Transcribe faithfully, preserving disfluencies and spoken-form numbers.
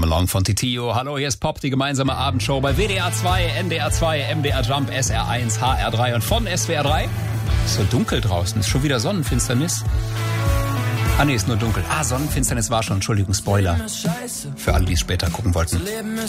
Along von Titio. Hallo, hier ist Pop, die gemeinsame Abendshow bei W D R zwei, N D R zwei, M D R Jump, S R eins, H R drei und von S W R drei. Ist so dunkel draußen, ist schon wieder Sonnenfinsternis. Ah nee, ist nur dunkel. Ah, Sonnenfinsternis war schon, Entschuldigung, Spoiler. Für alle, die es später gucken wollten.